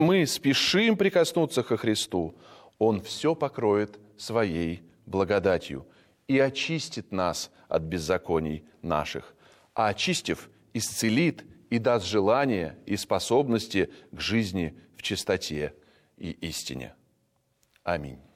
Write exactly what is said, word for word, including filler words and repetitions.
мы спешим прикоснуться ко Христу, Он все покроет Своей благодатью и очистит нас от беззаконий наших, а очистив, исцелит и даст желание и способности к жизни в чистоте и истине. Аминь.